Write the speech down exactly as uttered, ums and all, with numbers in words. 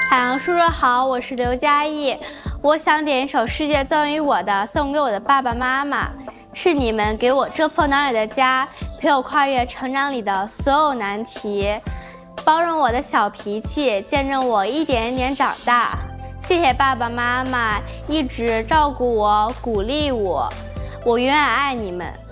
海洋叔叔好，我是刘佳艺。我想点一首《世界赠予我的》，送给我的爸爸妈妈。是你们给我遮风挡雨的家，陪我跨越成长里的所有难题，包容我的小脾气，见证我一点一点长大。谢谢爸爸妈妈一直照顾我、鼓励我，我永远爱你们。